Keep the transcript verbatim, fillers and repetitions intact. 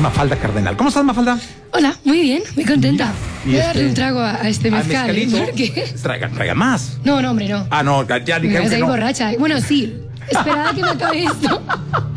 Mafalda Cardenal. ¿Cómo estás, Mafalda? Hola, muy bien, muy contenta. Y Voy a este- darle un trago a, a este ¿Al mezcal. ¿eh? mezcalito? ¿Por qué? Traigan, traigan más. No, no, hombre, no. Ah, no, ya Me dijeron voy a que ir no. borracha. Bueno, sí. Esperad a que me acabe esto.